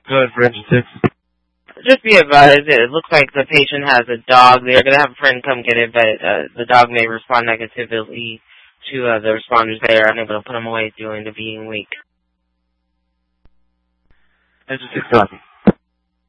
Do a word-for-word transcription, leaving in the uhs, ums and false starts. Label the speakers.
Speaker 1: Go ahead for engine six.
Speaker 2: Just be advised, it looks like the patient has a dog. They're going to have a friend come get it, but uh, the dog may respond negatively to uh, the responders there, unable to put them away during the being week.
Speaker 1: Engine six, copy.